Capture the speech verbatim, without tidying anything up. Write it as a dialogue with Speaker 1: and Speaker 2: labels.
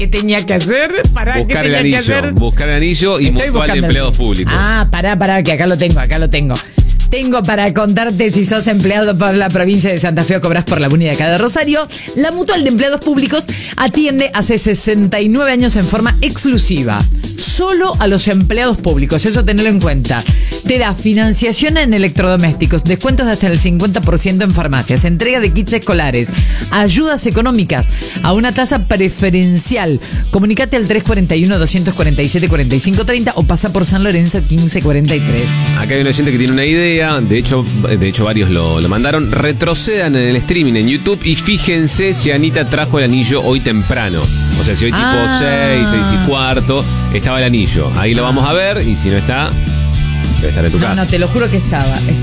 Speaker 1: ¿Qué tenía que hacer? Pará,
Speaker 2: buscar
Speaker 1: ¿qué
Speaker 2: el
Speaker 1: tenía
Speaker 2: anillo,
Speaker 1: que hacer?
Speaker 2: buscar el anillo y
Speaker 1: Estoy
Speaker 2: mutual de
Speaker 1: buscando
Speaker 2: empleados
Speaker 1: el-
Speaker 2: públicos.
Speaker 1: Ah, pará, pará, que acá lo tengo, acá lo tengo. Tengo para contarte si sos empleado por la provincia de Santa Fe o cobras por la Muni de acá de Rosario. La Mutual de Empleados Públicos atiende hace sesenta y nueve años en forma exclusiva. Solo a los empleados públicos, eso tenelo en cuenta. Te da financiación en electrodomésticos, descuentos de hasta el cincuenta por ciento en farmacias, entrega de kits escolares, ayudas económicas a una tasa preferencial. Comunicate al tres cuatro uno, dos cuatro siete, cuatro cinco tres cero o pasa por San Lorenzo quince cuarenta y tres.
Speaker 2: Acá hay un oyente que tiene una idea, de hecho, de hecho varios lo, lo mandaron. Retrocedan en el streaming en YouTube y fíjense si Anita trajo el anillo hoy temprano. O sea, si hoy tipo
Speaker 1: Ah.
Speaker 2: seis, seis y cuarto estaba el anillo. Ahí lo vamos a ver y si no está, debe estar en tu
Speaker 1: No,
Speaker 2: casa.
Speaker 1: no, te lo juro que estaba.